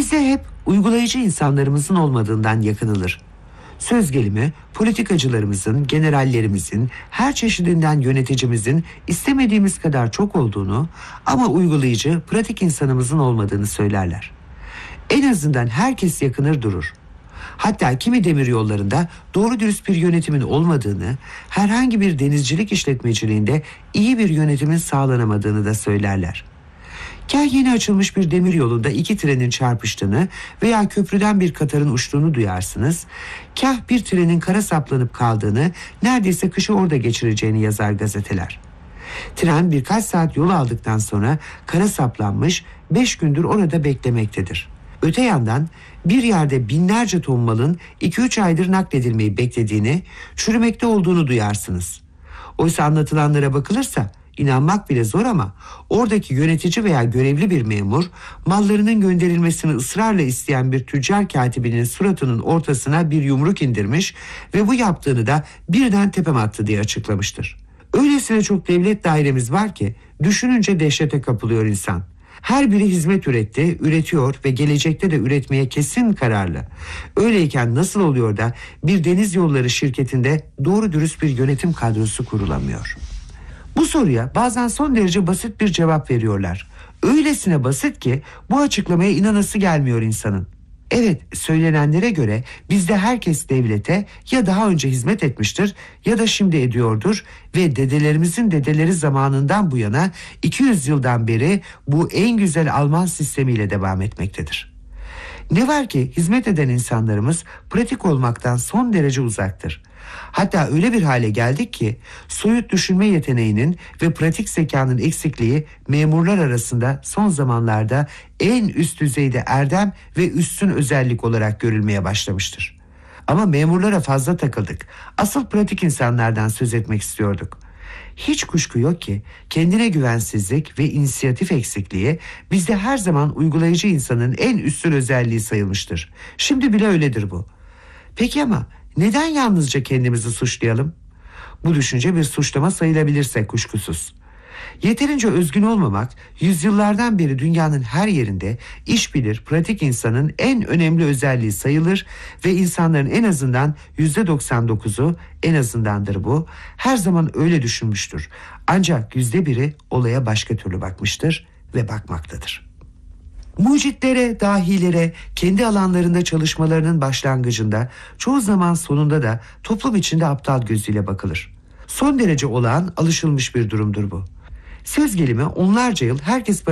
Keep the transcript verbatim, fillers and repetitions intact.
Bize hep uygulayıcı insanlarımızın olmadığından yakınılır. Söz gelimi politikacılarımızın, generallerimizin, her çeşidinden yöneticimizin istemediğimiz kadar çok olduğunu ama uygulayıcı, pratik insanımızın olmadığını söylerler. En azından herkes yakınır durur. Hatta kimi demiryollarında doğru dürüst bir yönetimin olmadığını, herhangi bir denizcilik işletmeciliğinde iyi bir yönetimin sağlanamadığını da söylerler. Kah yeni açılmış bir demiryolunda iki trenin çarpıştığını veya köprüden bir katarın uçtuğunu duyarsınız. Kah bir trenin kara saplanıp kaldığını, neredeyse kışı orada geçireceğini yazar gazeteler. Tren birkaç saat yol aldıktan sonra kara saplanmış, beş gündür orada beklemektedir. Öte yandan bir yerde binlerce ton malın iki üç aydır nakledilmeyi beklediğini, çürümekte olduğunu duyarsınız. Oysa anlatılanlara bakılırsa İnanmak bile zor ama oradaki yönetici veya görevli bir memur mallarının gönderilmesini ısrarla isteyen bir tüccar katibinin suratının ortasına bir yumruk indirmiş ve bu yaptığını da birden tepem attı diye açıklamıştır. Öylesine çok devlet dairemiz var ki düşününce dehşete kapılıyor insan. Her biri hizmet üretti, üretiyor ve gelecekte de üretmeye kesin kararlı. Öyleyken nasıl oluyor da bir deniz yolları şirketinde doğru dürüst bir yönetim kadrosu kurulamıyor? Bu soruya bazen son derece basit bir cevap veriyorlar. Öylesine basit ki bu açıklamaya inanası gelmiyor insanın. Evet, söylenenlere göre bizde herkes devlete ya daha önce hizmet etmiştir ya da şimdi ediyordur ve dedelerimizin dedeleri zamanından bu yana iki yüz yıldan beri bu en güzel Alman sistemiyle devam etmektedir. Ne var ki hizmet eden insanlarımız pratik olmaktan son derece uzaktır. Hatta öyle bir hale geldik ki soyut düşünme yeteneğinin ve pratik zekanın eksikliği memurlar arasında son zamanlarda en üst düzeyde erdem ve üstün özellik olarak görülmeye başlamıştır. Ama memurlara fazla takıldık. Asıl pratik insanlardan söz etmek istiyorduk. Hiç kuşku yok ki kendine güvensizlik ve inisiyatif eksikliği bizde her zaman uygulayıcı insanın en üstün özelliği sayılmıştır. Şimdi bile öyledir bu. Peki ama neden yalnızca kendimizi suçlayalım? Bu düşünce bir suçlama sayılabilirse kuşkusuz. Yeterince özgün olmamak, yüzyıllardan beri dünyanın her yerinde iş bilir, pratik insanın en önemli özelliği sayılır ve insanların en azından yüzde doksan dokuzu, en azındandır bu, her zaman öyle düşünmüştür. Ancak yüzde biri olaya başka türlü bakmıştır ve bakmaktadır. Mucitlere, dahilere, kendi alanlarında çalışmalarının başlangıcında, çoğu zaman sonunda da toplum içinde aptal gözüyle bakılır. Son derece olağan, alışılmış bir durumdur bu. Söz gelimi onlarca yıl herkes